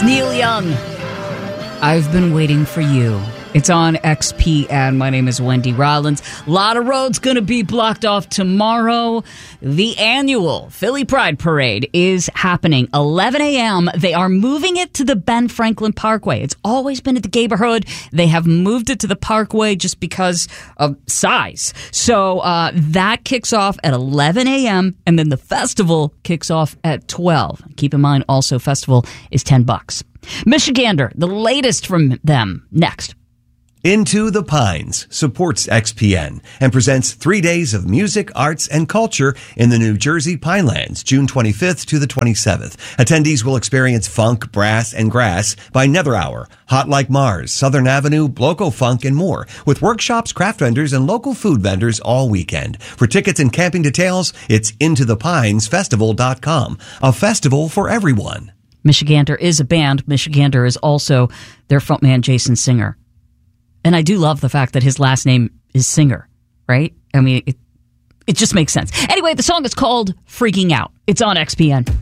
Neil Young. I've been waiting for you. It's on XPN. My name is Wendy Rollins. A lot of roads going to be blocked off tomorrow. The annual Philly Pride Parade is happening 11 a.m. They are moving it to the Ben Franklin Parkway. It's always been at the neighborhood. They have moved it to the Parkway just because of size. So that kicks off at 11 a.m. and then the festival kicks off at 12. Keep in mind, also, festival is $10. Michigander, the latest from them, next. Into the Pines supports XPN and presents 3 days of music, arts, and culture in the New Jersey Pinelands, June 25th to the 27th. Attendees will experience funk, brass, and grass by Nether Hour, Hot Like Mars, Southern Avenue, Loco Funk, and more, with workshops, craft vendors, and local food vendors all weekend. For tickets and camping details, it's intothepinesfestival.com, a festival for everyone. Michigander is a band. Michigander is also their frontman, Jason Singer. And I do love the fact that his last name is Singer, right? I mean, it just makes sense. Anyway, the song is called Freaking Out. It's on XPN.